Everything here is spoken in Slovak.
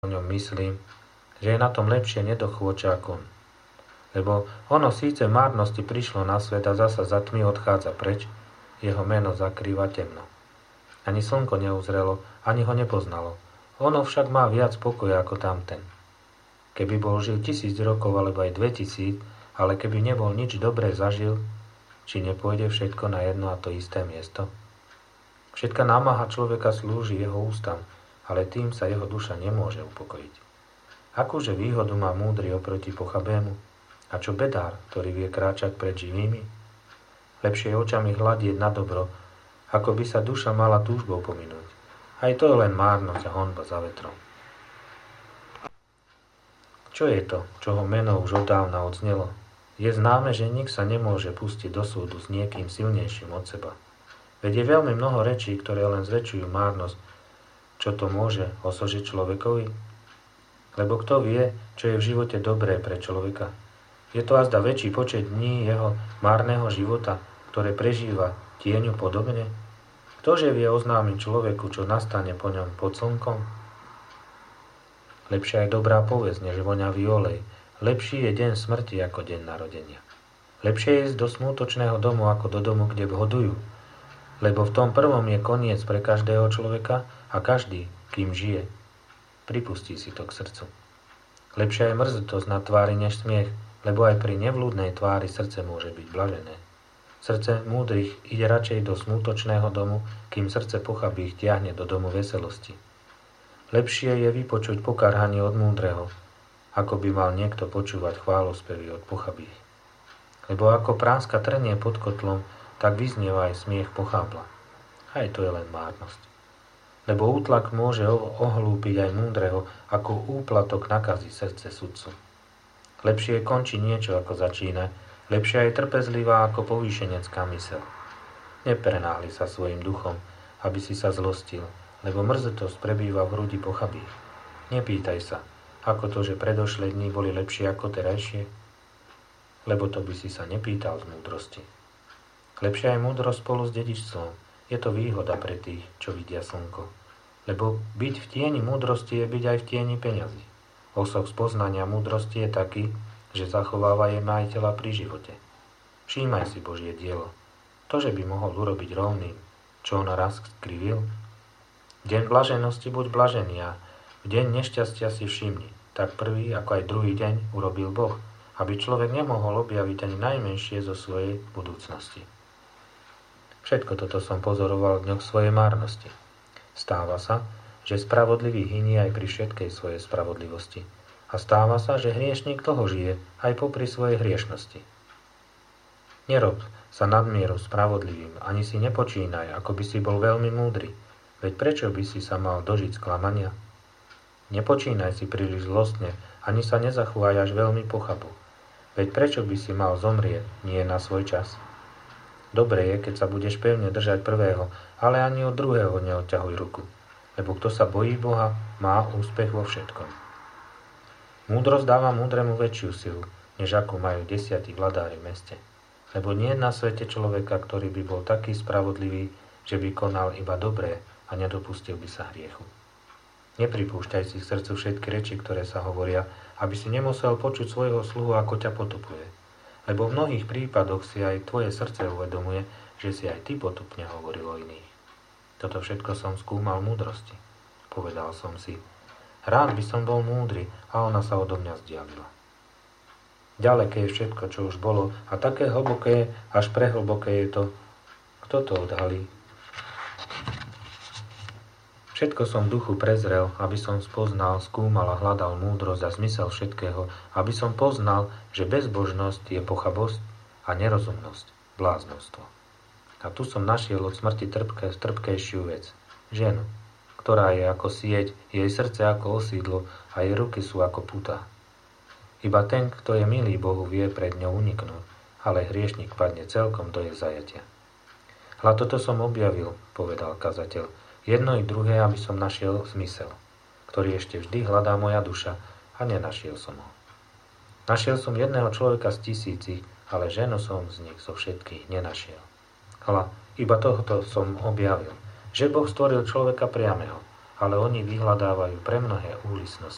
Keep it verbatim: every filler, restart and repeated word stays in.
o ňom myslím, že je na tom lepšie nedochôdča ako on. Lebo ono síce v márnosti prišlo na svet a zasa za tmy odchádza preč, jeho meno zakrýva temno. Ani slnko neuzrelo, ani ho nepoznalo. Ono však má viac pokoja ako tamten. Keby bol žil tisíc rokov alebo aj dvetisíc, ale keby nebol nič dobré zažil, či nepôjde všetko na jedno a to isté miesto? Všetká námaha človeka slúži jeho ústam, ale tým sa jeho duša nemôže upokojiť. Akúže výhodu má múdry oproti pochabému? A čo bedár, ktorý vie kráčať pred živými? Lepšie je očami hľadieť na dobro, ako by sa duša mala túžbou pominúť. Aj to je len márnosť a honba za vetrom. Čo je to, čoho meno už odávna odznelo? Je známe, že nik sa nemôže pustiť do súdu s niekým silnejším od seba. Veď je veľmi mnoho rečí, ktoré len zväčšujú márnosť. Čo to môže osožiť človekovi? Lebo kto vie, čo je v živote dobré pre človeka? Je to azda väčší počet dní jeho márneho života, ktoré prežíva tieňu podobne? Ktože vie oznámiť človeku, čo nastane po ňom pod slnkom? Lepšia je dobrá povesť, než voňavý olej. Lepší je deň smrti ako deň narodenia. Lepšie je ísť do smútočného domu ako do domu, kde vhodujú. Lebo v tom prvom je koniec pre každého človeka a každý, kým žije, pripustí si to k srdcu. Lepšia je mrzutosť na tvári než smiech, lebo aj pri nevľúdnej tvári srdce môže byť blažené. Srdce múdrych ide radšej do smútočného domu, kým srdce pochabých tiahne do domu veselosti. Lepšie je vypočuť pokarhanie od múdreho, ako by mal niekto počúvať chválospevy od pochabých. Lebo ako práska trnie pod kotlom, tak vyznieva aj smiech pochábla. Aj to je len márnosť. Lebo útlak môže ohlúpiť aj múdreho, ako úplatok nakazí srdce sudcu. Lepšie je končiť niečo, ako začína, lepšia je trpezlivá ako povýšenecká myseľ. Neprenáhli sa svojim duchom, aby si sa zlostil, lebo mrzutosť prebýva v hrudi pochabých. Nepýtaj sa, ako to, že predošlé dni boli lepšie ako terajšie, lebo to by si sa nepýtal z múdrosti. Lepšia je múdrosť spolu s dedičstvom, je to výhoda pre tých, čo vidia slnko. Lebo byť v tieni múdrosti je byť aj v tieni peňazí. Osoch spoznania múdrosti je taký, že zachováva jej majiteľa pri živote. Všímaj si Božie dielo. To, že by mohol urobiť rovným, čo on raz skrivil. Deň blaženosti buď blažený a v deň nešťastia si všimni. Tak prvý, ako aj druhý deň urobil Boh, aby človek nemohol objaviť ani najmenšie zo svojej budúcnosti. Všetko toto som pozoroval v dňoch svojej márnosti. Stáva sa, že spravodlivý hynie aj pri všetkej svojej spravodlivosti. A stáva sa, že hriešnik toho žije aj popri svojej hriešnosti. Nerob sa nadmieru spravodlivým, ani si nepočínaj, ako by si bol veľmi múdry. Veď prečo by si sa mal dožiť sklamania? Nepočínaj si príliš zlostne, ani sa nezachovaj až veľmi pochabo. Veď prečo by si mal zomrieť, nie na svoj čas? Dobre je, keď sa budeš pevne držať prvého, ale ani od druhého neodťahuj ruku. Lebo kto sa bojí Boha, má úspech vo všetkom. Múdrosť dáva múdremu väčšiu silu, než akú majú desiatí vladári v meste. Lebo nie je na svete človeka, ktorý by bol taký spravodlivý, že by konal iba dobré a nedopustil by sa hriechu. Nepripúšťaj si k srdcu všetky reči, ktoré sa hovoria, aby si nemusel počuť svojho sluhu, ako ťa potupuje. Lebo v mnohých prípadoch si aj tvoje srdce uvedomuje, že si aj ty potupne hovoril o iných. Toto všetko som skúmal múdrosti. Povedal som si, rád by som bol múdry, a ona sa odo mňa vzdialila. Ďaleké je všetko, čo už bolo, a také hlboké, až prehlboké je to. Kto to odhalí? Všetko som v duchu prezrel, aby som spoznal, skúmal a hľadal múdrosť a zmysel všetkého, aby som poznal, že bezbožnosť je pochabosť a nerozumnosť, bláznostvo. A tu som našiel od smrti trpké, trpkejšiu vec. Ženu, ktorá je ako sieť, jej srdce ako osídlo a jej ruky sú ako púta. Iba ten, kto je milý Bohu, vie pred ňou uniknúť, ale hriešnik padne celkom do jej zajatia. Hľa toto som objavil, povedal kazateľ, jedno i druhé, aby som našiel zmysel, ktorý ešte vždy hľadá moja duša, a nenašiel som ho. Našiel som jedného človeka z tisícich, ale ženu som z nich zo všetkých nenašiel. Hľa, iba tohoto som objavil, že Boh stvoril človeka priameho, ale oni vyhľadávajú pre mnohé úlisnosti.